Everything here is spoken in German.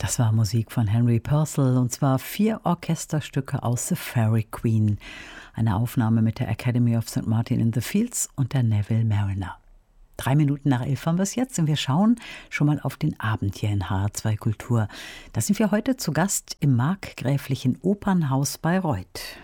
Das war Musik von Henry Purcell und zwar 4 Orchesterstücke aus The Fairy Queen. Eine Aufnahme mit der Academy of St. Martin in the Fields und der Neville Mariner. 3 Minuten nach 11 haben wir es jetzt und wir schauen schon mal auf den Abend hier in HR2 Kultur. Da sind wir heute zu Gast im markgräflichen Opernhaus Bayreuth.